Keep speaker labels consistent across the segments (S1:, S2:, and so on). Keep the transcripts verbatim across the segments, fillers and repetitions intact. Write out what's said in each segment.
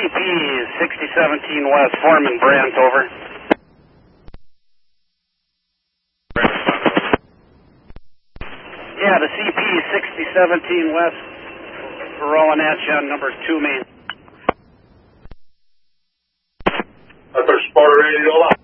S1: P sixty seventeen West, Foreman Brandt, over. Yeah, the C P sixty seventeen West, we're rolling at you on number two main.
S2: That's our spotter radio line.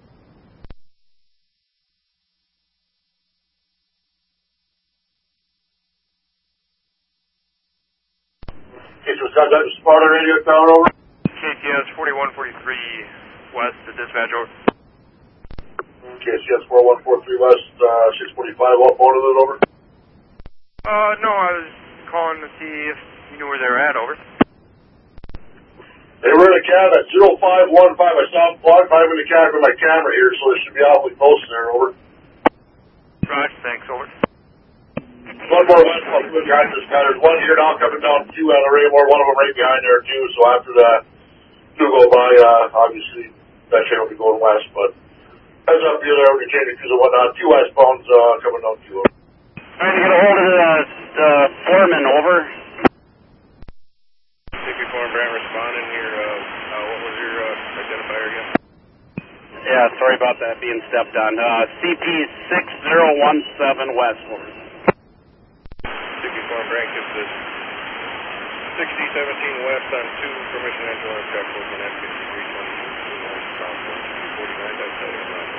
S2: Okay, so got that spotter radio tower over?
S3: K C S forty-one forty-three West, the dispatch over.
S2: K C S forty-one forty-three West, uh, six forty-five, all phone it over?
S3: Uh, no, I was calling to see if you knew where they were at, over.
S2: They were in a cab at zero five one five. I saw them blocked. I'm in the cab with my camera here, so they should be awfully close there, over.
S3: Roger, thanks, over.
S2: One more West, one good guys just got There's one here now coming down two out of Raymore, one of them right behind there too, so after that, two go by, uh, obviously, that train will be going west, but heads up here there, we can change the crews and whatnot. Two westbounds, uh, coming down two.
S1: Trying to get a hold of the, the foreman, over.
S3: Sixty Foreman Brandt responding here. Uh, uh, what was your uh, identifier again?
S1: Yeah, sorry about that being stepped on. Uh, C P six zero one seven West, over.
S3: Sixty Foreman Brandt gives this sixty seventeen West on two, permission entry on check book and F fifty-three twenty-two, two forty-nine point seven.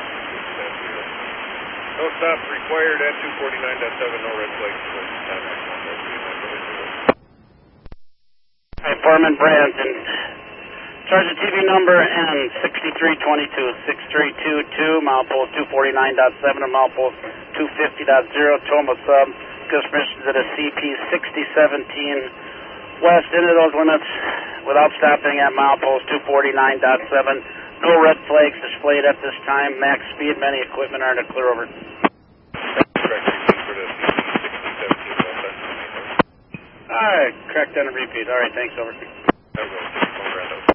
S3: No stops required at two forty-nine point seven, no red flags.
S1: Hi, Foreman Brandt, and charge the T V number and sixty-three twenty-two, six three two two, milepost two forty-nine point seven and milepost two fifty point zero, Toma sub, gives permission to the C P sixty seventeen West into those limits without stopping at milepost two forty-nine point seven. No red flags displayed at this time. Max speed, many equipment are to clear over. Alright, correct on a repeat. Alright, thanks, over.